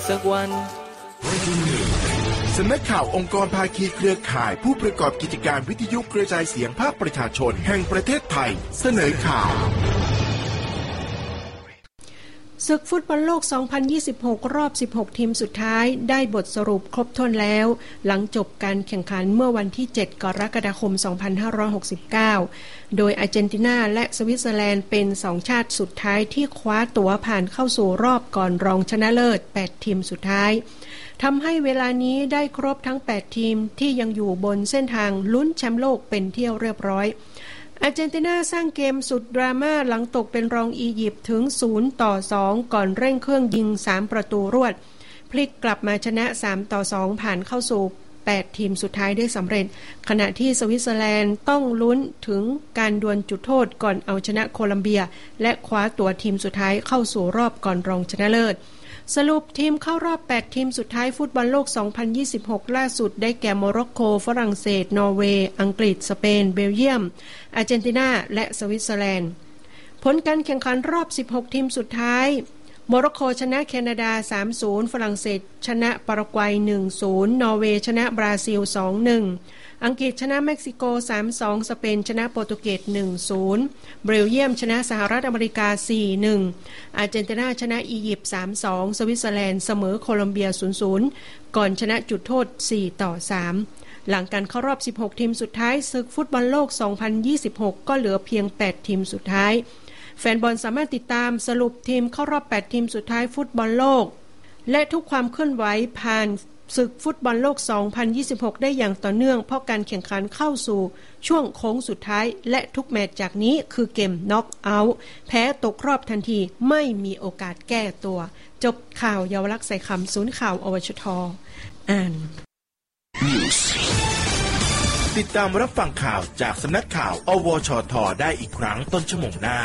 สักวันสำนักข่าวองค์กรภาคีเครือข่ายผู้ประกอบกิจการวิทยุกระจายเสียงภาคประชาชนแห่งประเทศไทยเสนอข่าวศึกฟุตบอลโลก 2026 รอบ 16 ทีมสุดท้ายได้บทสรุปครบถ้วนแล้วหลังจบการแข่งขันเมื่อวันที่ 7 กรกฎาคม 2569 โดยอาร์เจนตินาและสวิตเซอร์แลนด์เป็น2ชาติสุดท้ายที่คว้าตั๋วผ่านเข้าสู่รอบก่อนรองชนะเลิศ 8 ทีมสุดท้ายทำให้เวลานี้ได้ครบทั้ง 8 ทีมที่ยังอยู่บนเส้นทางลุ้นแชมป์โลกเป็นที่เรียบร้อยอาร์เจนตินาสร้างเกมสุดดราม่าหลังตกเป็นรองอียิปต์ถึง 0-2 ก่อนเร่งเครื่องยิง 3 ประตูรวดพลิกกลับมาชนะ 3-2 ผ่านเข้าสู่ 8 ทีมสุดท้ายได้สำเร็จขณะที่สวิตเซอร์แลนด์ต้องลุ้นถึงการดวลจุดโทษก่อนเอาชนะโคลัมเบียและคว้าตั๋วทีมสุดท้ายเข้าสู่รอบก่อนรองชนะเลิศสรุปทีมเข้ารอบ 8 ทีมสุดท้ายฟุตบอลโลก 2026 ล่าสุดได้แก่โมร็อกโกฝรั่งเศสนอร์เวย์อังกฤษสเปนเบลเยียมอาร์เจนตินาและสวิตเซอร์แลนด์ผลการแข่งขันรอบ 16 ทีมสุดท้ายโมร็อกโกชนะแคนาดา 3-0 ฝรั่งเศสชนะปารากวัย 1-0 นอร์เวย์ชนะบราซิล 2-1 อังกฤษชนะเม็กซิโก 3-2 สเปนชนะโปรตุเกส 1-0 เบลเยียมชนะสหรัฐอเมริกา 4-1 อาร์เจนตินาชนะอียิปต์ 3-2 สวิตเซอร์แลนด์เสมอโคลอมเบีย 0-0 ก่อนชนะจุดโทษ 4-3 หลังการเข้ารอบ 16 ทีมสุดท้ายศึกฟุตบอลโลก 2026 ก็เหลือเพียง 8 ทีมสุดท้ายแฟนบอลสามารถติดตามสรุปทีมเข้ารอบ 8 ทีมสุดท้ายฟุตบอลโลกและทุกความเคลื่อนไหวผ่านศึกฟุตบอลโลก 2026 ได้อย่างต่อเนื่องเพราะการแข่งขันเข้าสู่ช่วงโค้งสุดท้ายและทุกแมตช์จากนี้คือเกมน็อกเอาท์แพ้ตกรอบทันทีไม่มีโอกาสแก้ตัวจบข่าวเยาวลักษณ์ใส่คำศูนย์ข่าวอวชท.อ่านติดตามรับฟังข่าวจากสำนักข่าวอวชท.ได้อีกครั้งต้นชั่วโมงหน้า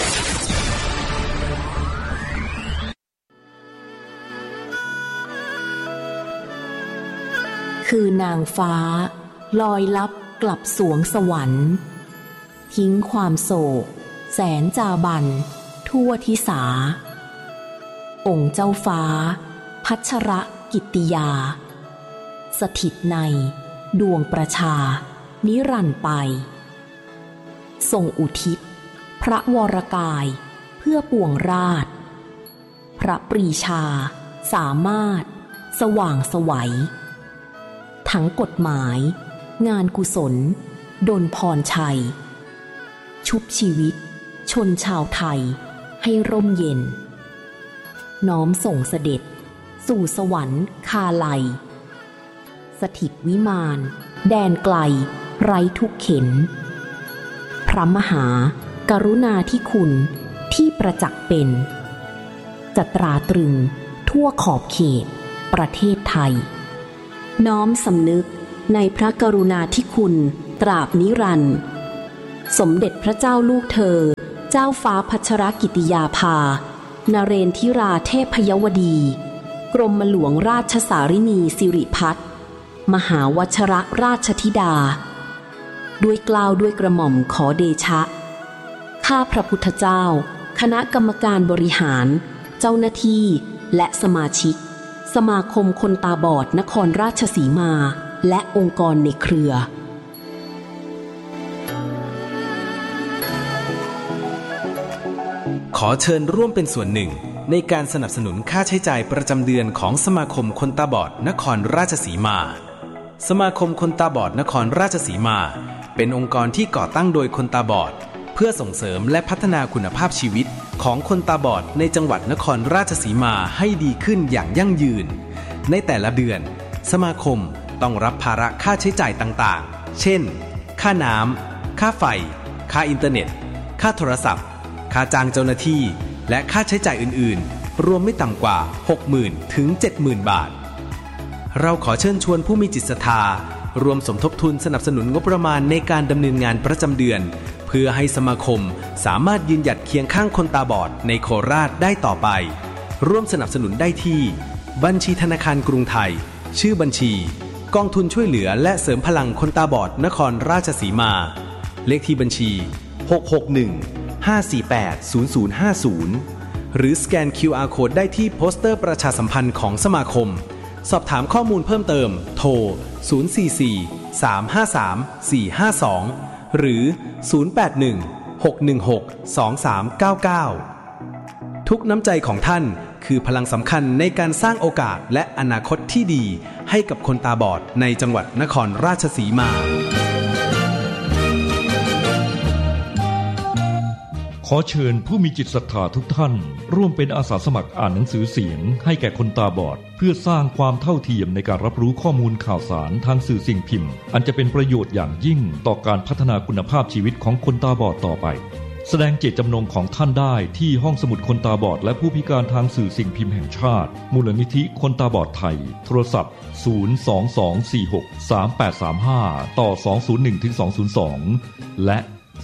คือนางฟ้าลอยลับกลับสวงสวรรค์ทิ้งความโศกแสนจาบันทั่วทิสาองค์เจ้าฟ้าพัชรกิตติยาสถิตในดวงประชานิรันดร์ไปทรงอุทิศพระวรกายเพื่อปวงราชพระปรีชาสามารถสว่างไสวทั้งกฎหมายงานกุศลดลพรชัยชุบชีวิตชนชาวไทยให้ร่มเย็นน้อมส่งเสด็จสู่สวรรค์คาไลสถิตวิมานแดนไกลไร้ทุกเข็ญพระมหากรุณาธิคุณที่ประจักษ์เป็นจะตราตรึงทั่วขอบเขตประเทศไทยน้อมสำนึกในพระกรุณาธิคุณตราบนิรันดร์สมเด็จพระเจ้าลูกเธอเจ้าฟ้าพัชรกิติยาภานเรนทิราเทพยวดีกรมหลวงราชสารินีสิริพัฒน์มหาวชรราชธิดาด้วยเกล้าด้วยกระหม่อมขอเดชะข้าพระพุทธเจ้าคณะกรรมการบริหารเจ้าหน้าที่และสมาชิกสมาคมคนตาบอดนครราชสีมาและองค์กรในเครือขอเชิญร่วมเป็นส่วนหนึ่งในการสนับสนุนค่าใช้จ่ายประจำเดือนของสมาคมคนตาบอดนครราชสีมาสมาคมคนตาบอดนครราชสีมาเป็นองค์กรที่ก่อตั้งโดยคนตาบอดเพื่อส่งเสริมและพัฒนาคุณภาพชีวิตของคนตาบอดในจังหวัดนครราชสีมาให้ดีขึ้นอย่างยั่งยืนในแต่ละเดือนสมาคมต้องรับภาระค่าใช้จ่ายต่างๆเช่นค่าน้ำค่าไฟค่าอินเทอร์เน็ตค่าโทรศัพท์ค่าจ้างเจ้าหน้าที่และค่าใช้จ่ายอื่นๆรวมไม่ต่ำกว่า 60,000 ถึง 70,000 บาทเราขอเชิญชวนผู้มีจิตศรัทธารวมสมทบทุนสนับสนุนงบประมาณในการดำเนินงานประจำเดือนเพื่อให้สมาคมสามารถยืนหยัดเคียงข้างคนตาบอดในโคราชได้ต่อไปร่วมสนับสนุนได้ที่บัญชีธนาคารกรุงไทยชื่อบัญชีกองทุนช่วยเหลือและเสริมพลังคนตาบอดนครราชสีมาเลขที่บัญชี 661-548-0050 หรือสแกน QR Code ได้ที่โปสเตอร์ประชาสัมพันธ์ของสมาคมสอบถามข้อมูลเพิ่มเติมโทร044-353-452หรือ081-616-2399ทุกน้ำใจของท่านคือพลังสำคัญในการสร้างโอกาสและอนาคตที่ดีให้กับคนตาบอดในจังหวัดนครราชสีมาขอเชิญผู้มีจิตศรัทธาทุกท่านร่วมเป็นอาสาสมัครอ่านหนังสือเสียงให้แก่คนตาบอดเพื่อสร้างความเท่าเทียมในการรับรู้ข้อมูลข่าวสารทางสื่อสิ่งพิมพ์อันจะเป็นประโยชน์อย่างยิ่งต่อการพัฒนาคุณภาพชีวิตของคนตาบอดต่อไปแสดงเจตจำนงของท่านได้ที่ห้องสมุดคนตาบอดและผู้พิการทางสื่อสิ่งพิมพ์แห่งชาติมูลนิธิคนตาบอดไทยโทรศัพท์022463835ต่อ201-202และ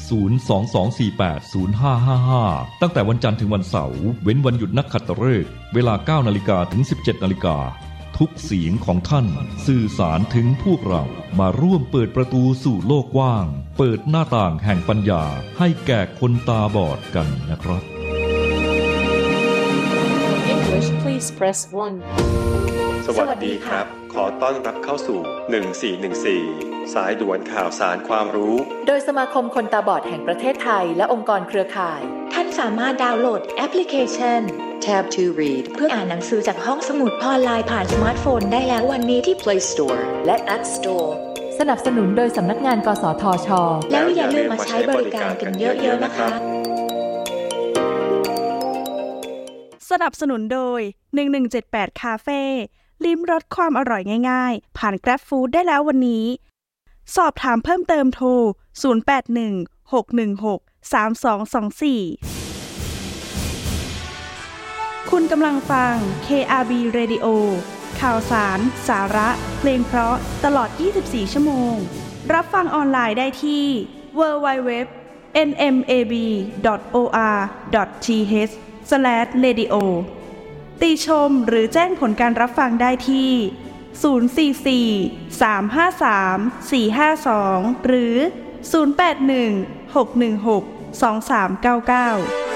022480555ตั้งแต่วันจันทร์ถึงวันเสาร์เว้นวันหยุดนักขัตฤกษ์เวลา 9:00 นถึง 17:00 นทุกเสียงของท่านสื่อสารถึงพวกเรามาร่วมเปิดประตูสู่โลกกว้างเปิดหน้าต่างแห่งปัญญาให้แก่คนตาบอดกันนะครับ English please press 1 สวัสดีครับขอต้อนรับเข้าสู่1414สายด่วนข่าวสารความรู้โดยสมาคมคนตาบอดแห่งประเทศไทยและองค์กรเครือข่ายท่านสามารถดาวน์โหลดแอปพลิเคชัน Tab to Read เพื่ออ่านหนังสือจากห้องสมุดออนไลน์ผ่านสมาร์ทโฟนได้แล้ววันนี้ที่ Play Store และ App Store สนับสนุนโดยสำนักงานกสทช. แล้วอย่าลืมมาใช้บริการกันเยอะๆนะคะสนับสนุนโดย1178คาเฟ่ลิ้มรสความอร่อยง่ายๆผ่าน Grab Food ได้แล้ววันนี้สอบถามเพิ่มเติมโทร0816163224คุณกำลังฟัง KRB Radio ข่าวสารสาระเพลงเพราะตลอด24ชั่วโมงรับฟังออนไลน์ได้ที่ www.nmab.or.th/radio ติชมหรือแจ้งผลการรับฟังได้ที่044-353-452หรือ081-616-2399